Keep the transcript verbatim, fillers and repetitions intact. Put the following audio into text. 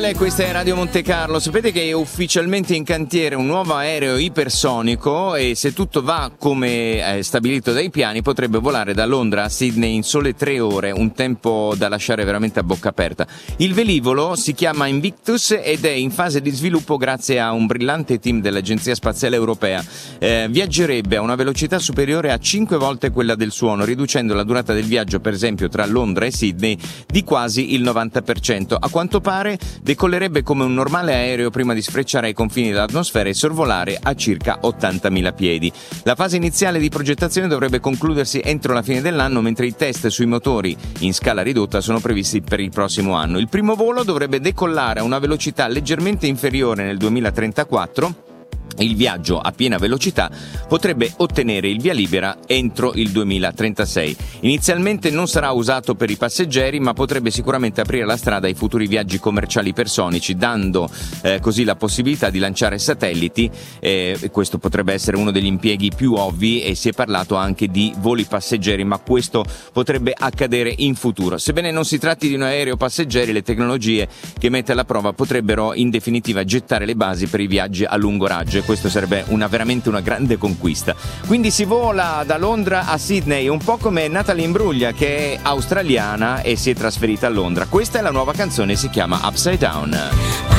L, questa è Radio Monte Carlo. Sapete che è ufficialmente in cantiere un nuovo aereo ipersonico e se tutto va come è stabilito dai piani potrebbe volare da Londra a Sydney in sole tre ore, un tempo da lasciare veramente a bocca aperta. Il velivolo si chiama Invictus ed è in fase di sviluppo grazie a un brillante team dell'Agenzia Spaziale Europea. Eh, viaggerebbe a una velocità superiore a cinque volte quella del suono, riducendo la durata del viaggio, per esempio tra Londra e Sydney, di quasi il novanta per cento. A quanto pare decollerebbe come un normale aereo prima di sfrecciare ai confini dell'atmosfera e sorvolare a circa ottantamila piedi. La fase iniziale di progettazione dovrebbe concludersi entro la fine dell'anno, mentre i test sui motori in scala ridotta sono previsti per il prossimo anno. Il primo volo dovrebbe decollare a una velocità leggermente inferiore nel duemilatrentaquattro. Il viaggio a piena velocità potrebbe ottenere il via libera entro il duemilatrentasei. Inizialmente non sarà usato per i passeggeri, ma potrebbe sicuramente aprire la strada ai futuri viaggi commerciali ipersonici, dando eh, così la possibilità di lanciare satelliti. Eh, questo potrebbe essere uno degli impieghi più ovvi e si è parlato anche di voli passeggeri, ma questo potrebbe accadere in futuro. Sebbene non si tratti di un aereo passeggeri, le tecnologie che mette alla prova potrebbero in definitiva gettare le basi per i viaggi a lungo raggio. Questo sarebbe una, veramente una grande conquista. Quindi si vola da Londra a Sydney, un po' come Natalie Imbruglia, che è australiana e si è trasferita a Londra. Questa è la nuova canzone, si chiama Upside Down.